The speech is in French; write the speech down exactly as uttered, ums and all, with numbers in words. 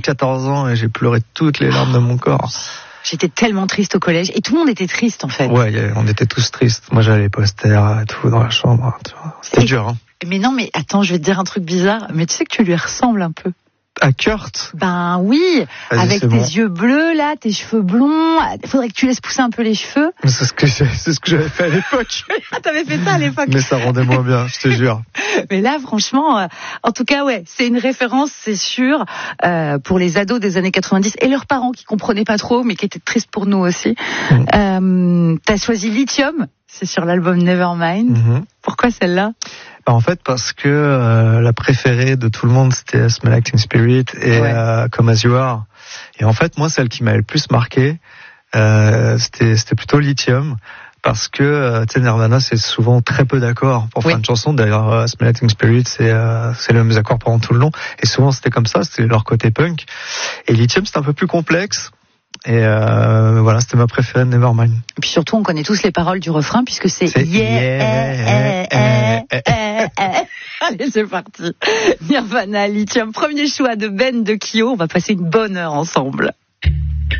quatorze ans et j'ai pleuré toutes les larmes de mon corps. J'étais tellement triste au collège et tout le monde était triste en fait. Ouais, on était tous tristes. Moi j'avais les posters et tout dans la chambre. Tu vois. C'était et... dur. Hein. Mais non, mais attends, je vais te dire un truc bizarre. Mais tu sais que tu lui ressembles un peu. À Kurt? Ben oui, Vas-y, avec tes bon. yeux bleus là, tes cheveux blonds. Il faudrait que tu laisses pousser un peu les cheveux. C'est ce que c'est ce que j'avais fait à l'époque. Ah, t'avais fait ça à l'époque. Mais ça rendait moins bien, je te jure. Mais là, franchement, euh, en tout cas, ouais, c'est une référence, c'est sûr, euh, pour les ados des années quatre-vingt-dix et leurs parents qui comprenaient pas trop, mais qui étaient tristes pour nous aussi. Mmh. Euh, t'as choisi Lithium, c'est sur l'album Nevermind. Mmh. Pourquoi celle-là? En fait, parce que euh, la préférée de tout le monde, c'était Smell Like Teen Spirit et ouais. euh, Come As You Are. Et en fait, moi, celle qui m'avait le plus marqué, euh, c'était, c'était plutôt Lithium. Parce que, euh, tu sais, Nirvana, c'est souvent très peu d'accords pour oui. faire une chanson. D'ailleurs, euh, Smell Like Teen Spirit, c'est, euh, c'est les mêmes accords pendant tout le long. Et souvent, c'était comme ça, c'était leur côté punk. Et Lithium, c'était un peu plus complexe. Et euh, voilà, c'était ma préférée de Nevermind. Et puis surtout, on connaît tous les paroles du refrain puisque c'est, c'est yeah, yeah, eh, eh, eh, eh, eh. Allez, c'est parti. Nirvana, Lithium, premier choix de Ben de Kyo. On va passer une bonne heure ensemble.